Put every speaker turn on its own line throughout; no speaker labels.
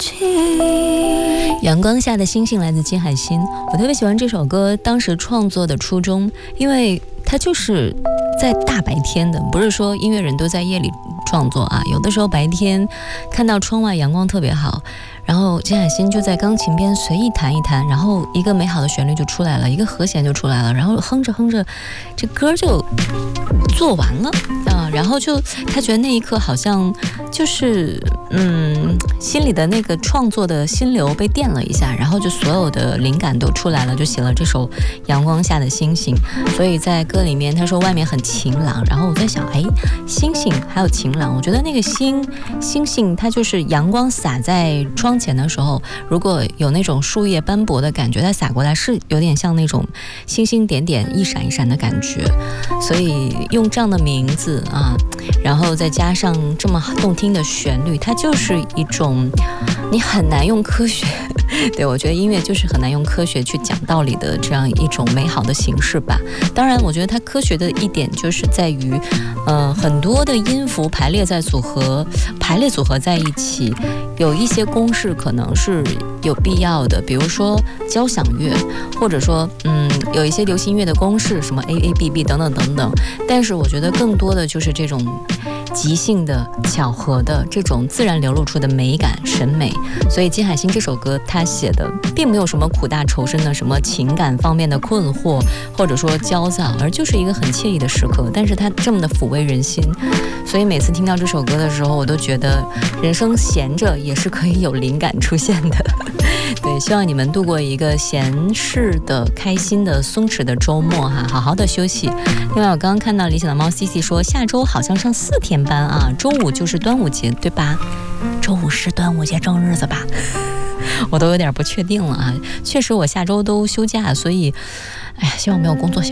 阳光下的星星来自金海心，我特别喜欢这首歌当时创作的初衷，因为它就是在大白天的，不是说音乐人都在夜里创作啊，有的时候白天看到窗外阳光特别好，然后金海心就在钢琴边随意弹一弹，然后一个美好的旋律就出来了，一个和弦就出来了，然后哼着哼着这歌就做完了啊，然后就他觉得那一刻好像就是心里的那个创作的心流被电了一下，然后就所有的灵感都出来了，就写了这首阳光下的星星。所以在歌里面他说外面很晴朗，然后我在想星星还有晴朗，我觉得那个星星它就是阳光洒在窗前的时候，如果有那种树叶斑驳的感觉，它洒过来是有点像那种星星点点一闪一闪的感觉，所以用这样的名字啊，然后再加上这么动听的旋律，它就是一种你很难用科学对，我觉得音乐就是很难用科学去讲道理的这样一种美好的形式吧。当然我觉得它科学的一点就是在于很多的音符排列组合在一起，有一些公式可能是有必要的，比如说交响乐，或者说有一些流行乐的公式，什么 AABB 等等等等，但是我觉得更多的就是这种即兴的巧合的这种自然流露出的美感审美。所以金海心这首歌他写的并没有什么苦大仇深的什么情感方面的困惑或者说焦躁，而就是一个很惬意的时刻，但是他这么的抚慰人心，所以每次听到这首歌的时候，我都觉得人生闲着也是可以有灵感出现的对，希望你们度过一个闲适的开心的松弛的周末哈，好好的休息。另外我刚刚看到理想的猫 CC 说下周好像上4天班啊，周五就是端午节对吧？周五是端午节正日子吧？我都有点不确定了啊。确实我下周都休假，所以希望没有工作，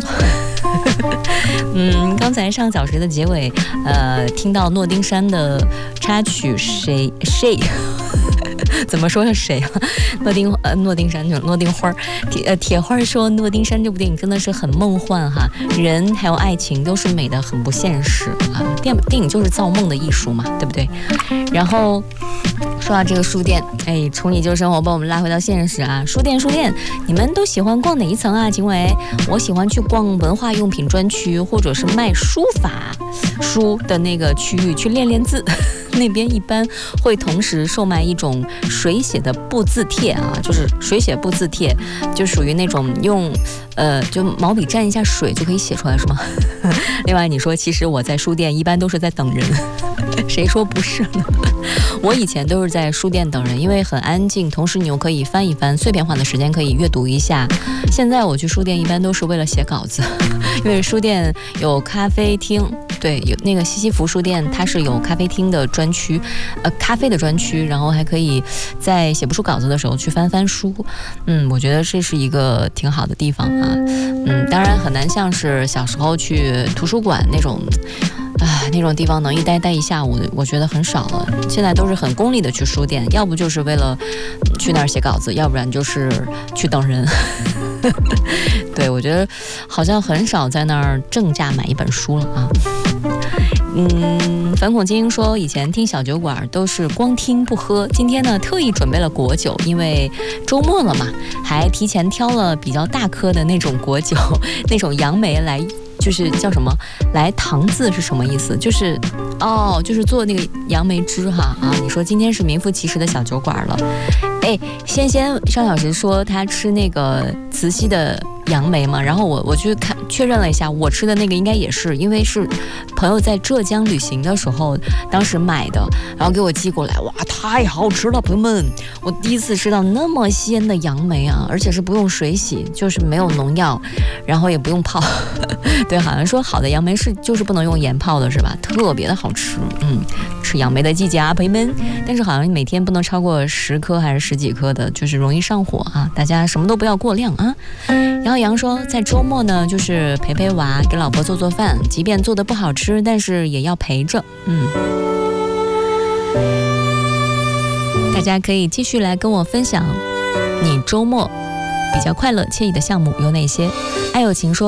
刚才上小时的结尾听到诺丁山的插曲谁怎么说是谁啊？诺丁山诺丁花铁花说诺丁山这部电影真的是很梦幻哈，人还有爱情都是美的很不现实啊，电影就是造梦的艺术嘛，对不对？然后说到这个书店，从你就生活把我们拉回到现实啊，书店，你们都喜欢逛哪一层啊？景伟，我喜欢去逛文化用品专区，或者是卖书法书的那个区域去练字。那边一般会同时售卖一种水写的布字帖啊，就是水写布字帖，就属于那种用就毛笔蘸一下水就可以写出来是吗？另外你说其实我在书店一般都是在等人，谁说不是呢？我以前都是在书店等人，因为很安静，同时你又可以翻一翻，碎片化的时间可以阅读一下。现在我去书店一般都是为了写稿子，因为书店有咖啡厅，对，有那个西西弗书店，它是有咖啡厅的专区，咖啡的专区，然后还可以在写不出稿子的时候去翻翻书。我觉得这是一个挺好的地方啊。当然很难像是小时候去图书馆那种地方能一待一下午，我觉得很少了。现在都是很功利的去书店，要不就是为了去那儿写稿子，要不然就是去等人。对，我觉得好像很少在那儿正价买一本书了啊。反恐精英说以前听小酒馆都是光听不喝，今天呢特意准备了果酒，因为周末了嘛，还提前挑了比较大颗的那种果酒，那种杨梅来，就是叫什么来糖渍是什么意思？就是做那个杨梅汁哈啊！你说今天是名副其实的小酒馆了。仙上小时说他吃那个慈溪的杨梅嘛，然后我去确认了一下，我吃的那个应该也是，因为是朋友在浙江旅行的时候当时买的，然后给我寄过来，哇，太好吃了，朋友们！我第一次吃到那么鲜的杨梅啊，而且是不用水洗，就是没有农药，然后也不用泡。对，好像说好的杨梅就是不能用盐泡的是吧？特别的好吃。吃杨梅的季节啊，朋友们！但是好像每天不能超过10颗还是10几颗的，就是容易上火啊，大家什么都不要过量啊。然后杨说在周末呢就是陪娃，给老婆做饭，即便做的不好吃，但是也要陪着。大家可以继续来跟我分享你周末比较快乐惬意的项目有哪些。爱有情说